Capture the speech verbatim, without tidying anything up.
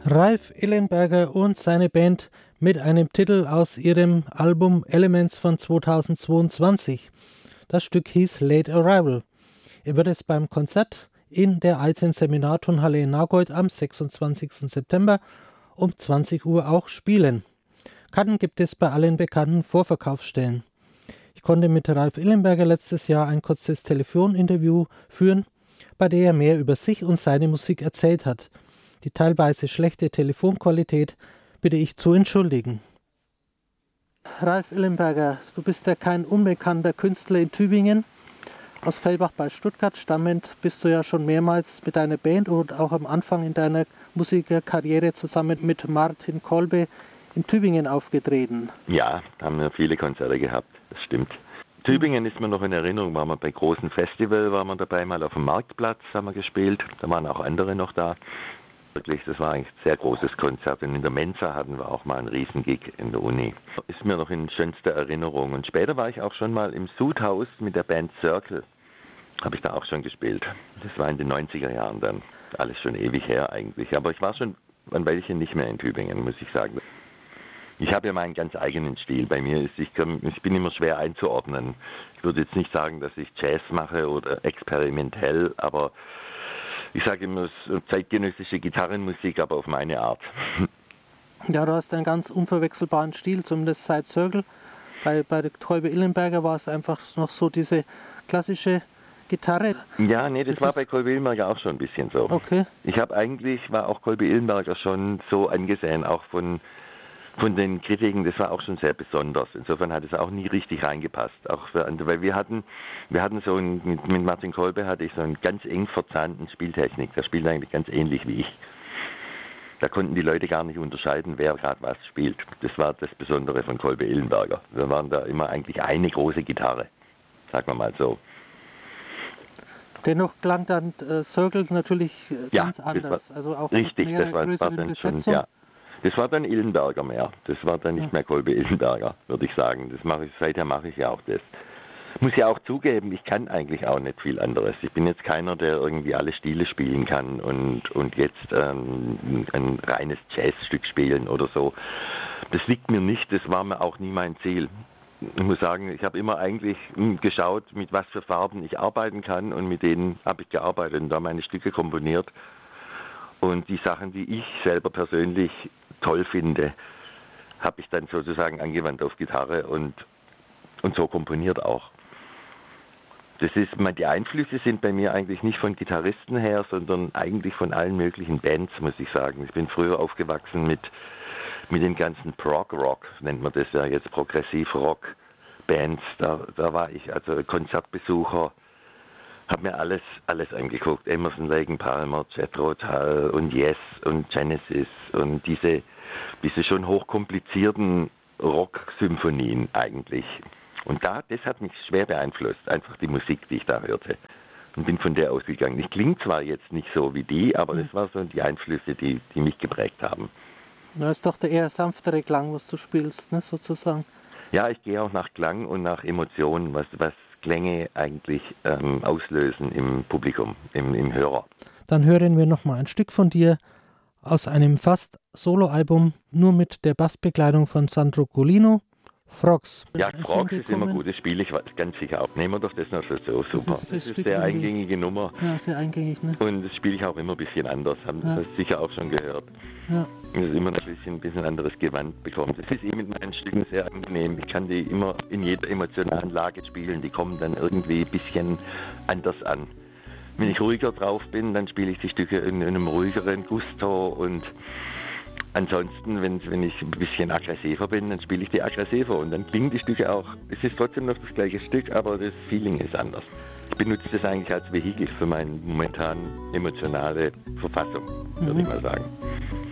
Ralf Illenberger und seine Band mit einem Titel aus ihrem Album Elements von zweitausendzweiundzwanzig. Das Stück hieß Late Arrival. Er wird es beim Konzert in der alten Seminarturnhalle in Nagold am sechsundzwanzigsten September um zwanzig Uhr auch spielen. Karten gibt es bei allen bekannten Vorverkaufsstellen. Ich konnte mit Ralf Illenberger letztes Jahr ein kurzes Telefoninterview führen, bei dem er mehr über sich und seine Musik erzählt hat. Die teilweise schlechte Telefonqualität bitte ich zu entschuldigen. Ralf Illenberger, du bist ja kein unbekannter Künstler in Tübingen. Aus Fellbach bei Stuttgart stammend bist du ja schon mehrmals mit deiner Band und auch am Anfang in deiner Musikerkarriere zusammen mit Martin Kolbe in Tübingen aufgetreten. Ja, da haben wir viele Konzerte gehabt, das stimmt. Tübingen ist mir noch in Erinnerung, waren wir bei großen Festival, waren wir dabei, mal auf dem Marktplatz haben wir gespielt, da waren auch andere noch da. Wirklich, das war eigentlich ein sehr großes Konzert und in der Mensa hatten wir auch mal einen Riesengig in der Uni. Ist mir noch in schönster Erinnerung. Und später war ich auch schon mal im Sudhaus mit der Band Circle, habe ich da auch schon gespielt. Das war in den neunziger Jahren dann, alles schon ewig her eigentlich. Aber ich war schon ein Weilchen nicht mehr in Tübingen, muss ich sagen. Ich habe ja meinen ganz eigenen Stil. Bei mir ist, ich, kann, ich bin immer schwer einzuordnen. Ich würde jetzt nicht sagen, dass ich Jazz mache oder experimentell, aber ich sage immer, zeitgenössische Gitarrenmusik, aber auf meine Art. Ja, du hast einen ganz unverwechselbaren Stil, zumindest seit Circle. Bei, bei der Kolbe Illenberger war es einfach noch so diese klassische Gitarre. Ja, nee, das, das war bei Kolbe Illenberger auch schon ein bisschen so. Okay. Ich habe eigentlich, war auch Kolbe Illenberger schon so angesehen, auch von Von den Kritiken, das war auch schon sehr besonders. Insofern hat es auch nie richtig reingepasst. Auch für, weil wir hatten, wir hatten so ein, mit, mit Martin Kolbe hatte ich so einen ganz eng verzahnten Spieltechnik. Der spielt eigentlich ganz ähnlich wie ich. Da konnten die Leute gar nicht unterscheiden, wer gerade was spielt. Das war das Besondere von Kolbe Illenberger. Wir waren da immer eigentlich eine große Gitarre, sagen wir mal so. Dennoch klang dann äh, Circle natürlich äh, ja, ganz anders. War, also auch richtig, mit das war, war dann Besetzung. schon, ja. Das war dann Illenberger mehr. Das war dann nicht mehr Kolbe Illenberger, würde ich sagen. Das mache ich, seither mache ich ja auch das. Muss ja auch zugeben, ich kann eigentlich auch nicht viel anderes. Ich bin jetzt keiner, der irgendwie alle Stile spielen kann und, und jetzt ähm, ein reines Jazzstück spielen oder so. Das liegt mir nicht, das war mir auch nie mein Ziel. Ich muss sagen, ich habe immer eigentlich geschaut, mit was für Farben ich arbeiten kann und mit denen habe ich gearbeitet und da meine Stücke komponiert. Und die Sachen, die ich selber persönlich toll finde, habe ich dann sozusagen angewandt auf Gitarre und, und so komponiert auch. Das ist, die Einflüsse sind bei mir eigentlich nicht von Gitarristen her, sondern eigentlich von allen möglichen Bands, muss ich sagen. Ich bin früher aufgewachsen mit, mit den ganzen Prog-Rock, nennt man das ja jetzt, Progressiv-Rock-Bands. Da, da war ich also Konzertbesucher. Habe mir alles, alles angeguckt. Emerson, Lake and Palmer, Jethro Tull und Yes und Genesis und diese, diese schon hochkomplizierten Rock-Symphonien eigentlich. Und da, das hat mich schwer beeinflusst, einfach die Musik, die ich da hörte. Und bin von der ausgegangen. Ich klinge zwar jetzt nicht so wie die, aber das waren so die Einflüsse, die, die mich geprägt haben. Das ist doch der eher sanftere Klang, was du spielst, ne, sozusagen. Ja, ich gehe auch nach Klang und nach Emotionen, was, was Klänge eigentlich ähm, auslösen im Publikum, im, im Hörer. Dann hören wir nochmal ein Stück von dir aus einem fast Soloalbum, nur mit der Bassbekleidung von Sandro Golino, Frogs. Ja, Frogs ist immer gut, das spiele ich ganz sicher auch. Nehmen wir doch das noch so, super. Das ist, das ist eine sehr eingängige Nummer. Ja, sehr eingängig, ne? Und das spiele ich auch immer ein bisschen anders, haben ja. das sicher auch schon gehört. Ja. Das ist immer ein bisschen, ein bisschen anderes Gewand bekommt. Das ist eben mit meinen Stücken sehr angenehm. Ich kann die immer in jeder emotionalen Lage spielen. Die kommen dann irgendwie ein bisschen anders an. Wenn ich ruhiger drauf bin, dann spiele ich die Stücke in, in einem ruhigeren Gusto. Und ansonsten, wenn, wenn ich ein bisschen aggressiver bin, dann spiele ich die aggressiver. Und dann klingen die Stücke auch. Es ist trotzdem noch das gleiche Stück, aber das Feeling ist anders. Ich benutze das eigentlich als Vehikel für meine momentan emotionale Verfassung, würde mhm. ich mal sagen.